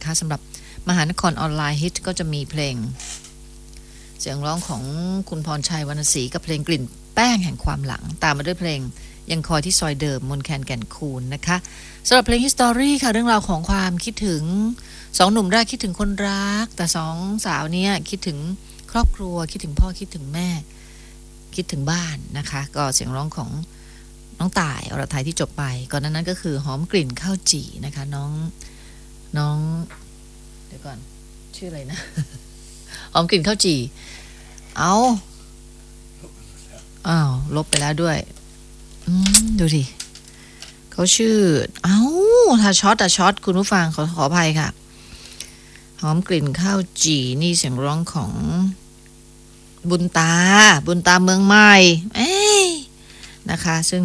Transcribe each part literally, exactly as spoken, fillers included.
นะคะสำหรับมหานครออนไลน์ฮิตก็จะมีเพลงเสียงร้องของคุณพรชัยวรรณศรีกับเพลงกลิ่นแป้งแห่งความหลังตามมาด้วยเพลงยังคอยที่ซอยเดิมมนแคนแก่นคูนนะคะสำหรับเพลง History ค่ะเรื่องราวของความคิดถึงสองหนุ่มแรกคิดถึงคนรักแต่สองสาวเนี้ยคิดถึงครอบครัวคิดถึงพ่อคิดถึงแม่คิดถึงบ้านนะคะก็เสียงร้องของน้องต่ายอรไทยที่จบไปก่อนนั้นก็คือหอมกลิ่นข้าวจี่นะคะน้องน้องเดี๋ยวก่อนชื่ออะไรนะ หอมกลิ่นข้าวจี่เอาอ้าวลบไปแล้วด้วยอืมดูดิเขาชื่อเอ้าถ้าช็อตอะช็อตคุณผู้ฟังขอขออภัยค่ะหอมกลิ่นข้าวจี่นี่เสียงร้องของบุญตาบุญตาเมืองใหม่เอ้ยนะคะซึ่ง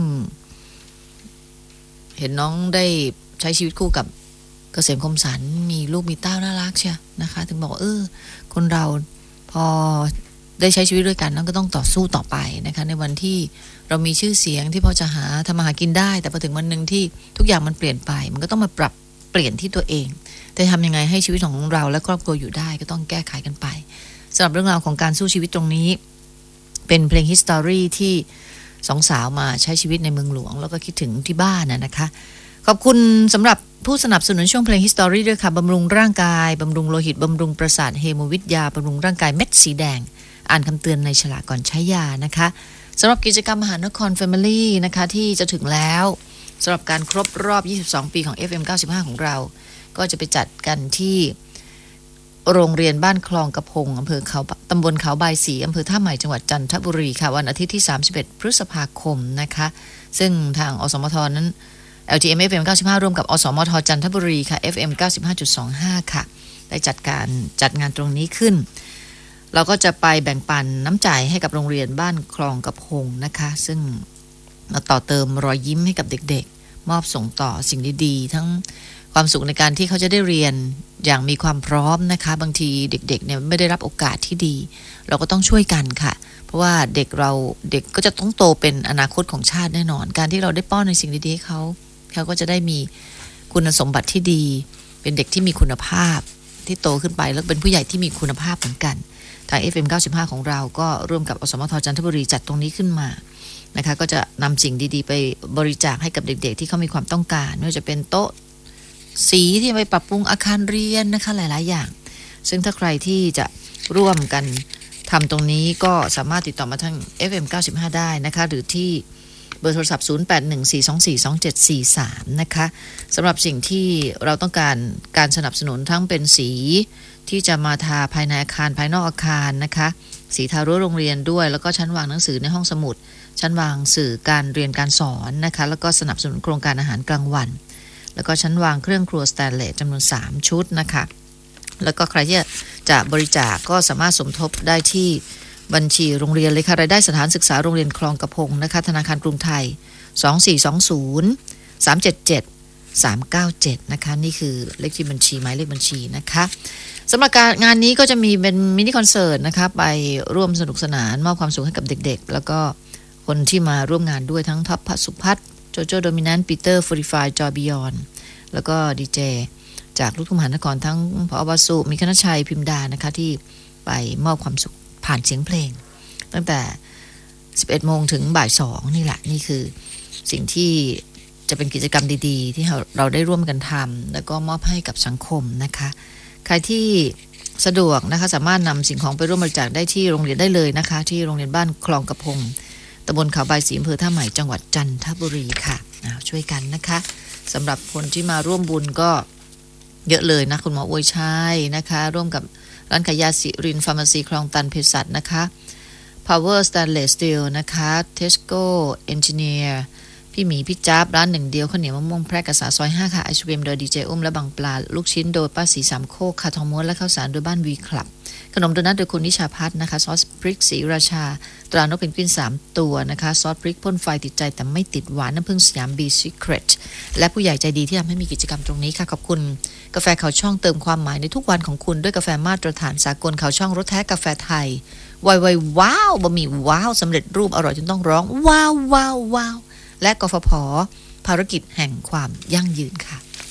เห็นน้องได้ใช้ชีวิตคู่กับเกษมคมสันมีลูกมีเต้าน่ารักเชียวนะคะถึงบอกว่าเออคนเราพอได้ใช้ชีวิตด้วยกันน้องก็ต้องต่อสู้ต่อไปนะคะในวันที่เรามีชื่อเสียงที่พอจะหาทำมาหากินได้แต่พอถึงวันนึงที่ทุกอย่างมันเปลี่ยนไปมันก็ต้องมาปรับเปลี่ยนที่ตัวเองแต่ทำยังไงให้ชีวิตของเราและครอบครัวอยู่ได้ก็ต้องแก้ไขกันไปสำหรับเรื่องราวของการสู้ชีวิตตรงนี้เป็นเพลง History ที่สองสาวมาใช้ชีวิตในเมืองหลวงแล้วก็คิดถึงที่บ้านน่ะนะคะขอบคุณสำหรับผู้สนับสนุนช่วงเพลง History ด้วยค่ะบำรุงร่างกายบำรุงโลหิตบำรุงประสาทเฮโมวิทยาบำรุงร่างกายเม็ดสีแดงอ่านคำเตือนในฉลากก่อนใช้ยานะคะสำหรับกิจกรรมมหานคร Family นะคะที่จะถึงแล้วสำหรับการครบรอบยี่สิบสองปีของ เอฟ เอ็ม เก้าสิบห้า ของเราก็จะไปจัดกันที่โรงเรียนบ้านคลองกระพงอำเภอเขาตำบลเขาบายศรีอำเภอท่าใหม่จังหวัดจันทบุรีค่ะวันอาทิตย์ที่สามสิบเอ็ดพฤษภาคมนะคะซึ่งทางอสมทนั้น แอล ที เอ็ม เอฟ เอ็ม เก้าสิบห้าร่วมกับอสมทจันทบุรีค่ะ เอฟ เอ็ม เก้าสิบห้าจุดสองห้า ค่ะได้จัดการจัดงานตรงนี้ขึ้นเราก็จะไปแบ่งปันน้ำใจให้กับโรงเรียนบ้านคลองกระพงนะคะซึ่งมาต่อเติมรอยยิ้มให้กับเด็กๆมอบส่งต่อสิ่งดีๆทั้งความสุขในการที่เขาจะได้เรียนอย่างมีความพร้อมนะคะบางทีเด็กๆเนี่ยไม่ได้รับโอกาสที่ดีเราก็ต้องช่วยกันค่ะเพราะว่าเด็กเราเด็กก็จะต้องโตเป็นอนาคตของชาติแน่นอนการที่เราได้ป้อนในสิ่งดีๆให้เขาเขาก็จะได้มีคุณสมบัติที่ดีเป็นเด็กที่มีคุณภาพที่โตขึ้นไปแล้วเป็นผู้ใหญ่ที่มีคุณภาพเหมือนกันทาง เอฟ เอ็ม เก้าสิบห้า ของเราก็ร่วมกับอสมทจันทบุรีจัดตรงนี้ขึ้นมานะคะก็จะนำสิ่งดีๆไปบริจาคให้กับเด็กๆที่เขามีความต้องการไม่ว่าจะเป็นโต๊ะสีที่ไปปรับปรุงอาคารเรียนนะคะหลายๆอย่างซึ่งถ้าใครที่จะร่วมกันทำตรงนี้ก็สามารถติดต่อมาทาง เอฟ เอ็ม เก้าสิบห้า ได้นะคะหรือที่เบอร์โทรศัพท์ศูนย์ แปด หนึ่ง สี่ สอง สี่ สอง เจ็ด สี่ สามนะคะสำหรับสิ่งที่เราต้องการการสนับสนุนทั้งเป็นสีที่จะมาทาภายในอาคารภายนอกอาคารนะคะสีทารั้วโรงเรียนด้วยแล้วก็ชั้นวางหนังสือในห้องสมุดชั้นวางสื่อการเรียนการสอนนะคะแล้วก็สนับสนุนโครงการอาหารกลางวันแล้วก็ชั้นวางเครื่องครัวสแตนเลสจำนวนสามชุดนะคะแล้วก็ใครที่จะบริจาคก็สามารถสมทบได้ที่บัญชีโรงเรียนเลยค่ะรายได้สถานศึกษาโรงเรียนคลองกระพงนะคะธนาคารกรุงไทยสองสี่สองศูนย์ สามเจ็ดเจ็ด สามเก้าเจ็ดนะคะนี่คือเลขที่บัญชีหมายเลขบัญชีนะคะสำหรับการงานนี้ก็จะมีเป็นมินิคอนเสิร์ตนะคะไปร่วมสนุกสนานมอบความสุขให้กับเด็กๆแล้วก็คนที่มาร่วมงานด้วยทั้งท็อปพัสุพัฒน์โจโจโดมินันต์ปีเตอร์ฟอริฟายจอบิยอนแล้วก็ดีเจจากลูกทุ่งมหานครทั้งพอวสุมีคณชัยพิมดานะคะที่ไปมอบความสุขผ่านเสียงเพลงตั้งแต่ สิบเอ็ดโมงถึงบ่ายสองนี่แหละนี่คือสิ่งที่จะเป็นกิจกรรมดีๆที่เราได้ร่วมกันทำแล้วก็มอบให้กับสังคมนะคะใครที่สะดวกนะคะสามารถนำสิ่งของไปร่วมบริจาคได้ที่โรงเรียนได้เลยนะคะที่โรงเรียนบ้านคลองกระพงตำบลเขาบายศรีอำเภอท่าใหม่จังหวัดจันทบุรีค่ะช่วยกันนะคะสำหรับคนที่มาร่วมบุญก็เยอะเลยนะคุณหมออวยชัยนะคะร่วมกับร้านขายยาสิรินฟาร์มาซีคลองตันเภสัชนะคะ Power Stainless Steel นะคะ Tesco Engineer พี่หมีพี่จ๊าบร้านหนึ่งเดียวข้าวเหนียวมะม่วงแพร่กษาซอยห้าค่ะไอศกรีมโดยดีเจอุ้มและบางปลาลูกชิ้นโดยป้าสีสามโคกค่ะทองม้วนและข้าวสารโดยบ้านวีคลับขนมโดนัทโดยคุณนิชาพัฒน์นะคะซอสพริกสีราชาตรานกเพนกวินสามตัวนะคะซอสพริกพ่นไฟติดใจแต่ไม่ติดหวานน้ำผึ้งสยามบีซีเครตและผู้ใหญ่ใจดีที่ทำให้มีกิจกรรมตรงนี้ค่ะขอบคุณกาแฟเขาช่องเติมความหมายในทุกวันของคุณด้วยกาแฟมาตรฐานสากลเขาช่องรสแท้กาแฟไทยไวไวว้าวบะหมี่ว้าวสำเร็จรูปอร่อยจนต้องร้องว้าวว้าวว้าวและกฟผ.ภารกิจแห่งความยั่งยืนค่ะ